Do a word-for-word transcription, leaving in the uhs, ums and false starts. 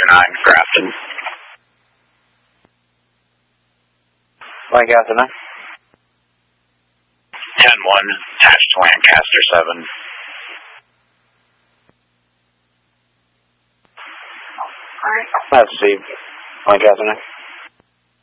nine, Grafton. Lancaster nine. ten one, attached to Lancaster seven. That's Steve. Lancaster nine.